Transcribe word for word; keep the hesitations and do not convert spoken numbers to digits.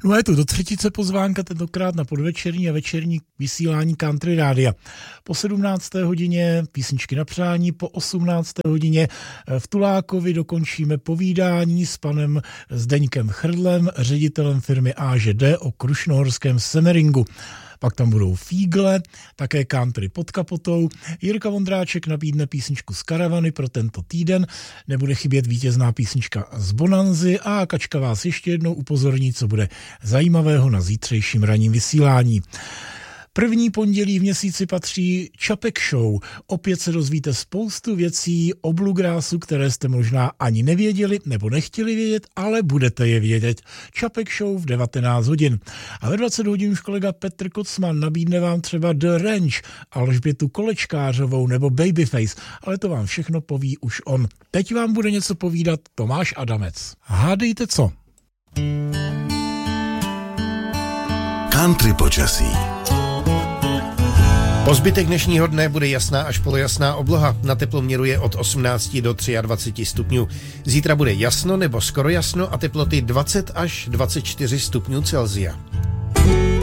No a je tu do třetice pozvánka, tentokrát na podvečerní a večerní vysílání Country Rádia. Po sedmnácté hodině písničky na přání, po osmnácté hodině v Tulákovi dokončíme povídání s panem Zdeňkem Chrlem, ředitelem firmy á žé dé o krušnohorském semeringu. Pak tam budou fígle, také country pod kapotou. Jirka Vondráček nabídne písničku z karavany pro tento týden. Nebude chybět vítězná písnička z Bonanzy a Kačka vás ještě jednou upozorní, co bude zajímavého na zítřejším ranním vysílání. První pondělí v měsíci patří Čapek Show. Opět se dozvíte spoustu věcí o bluegrassu, které jste možná ani nevěděli nebo nechtěli vědět, ale budete je vědět. Čapek Show v devatenáct hodin. A ve dvacet hodin už kolega Petr Kocman nabídne vám třeba The Ranch, Alžbětu Kolečkářovou nebo Babyface, ale to vám všechno poví už on. Teď vám bude něco povídat Tomáš Adamec. Hádejte co? Country počasí. Po zbytek dnešního dne bude jasná až polojasná obloha. Na teploměru je od osmnácti do dvaceti tří stupňů. Zítra bude jasno nebo skoro jasno a teploty dvacet až dvacet čtyři stupňů Celsia.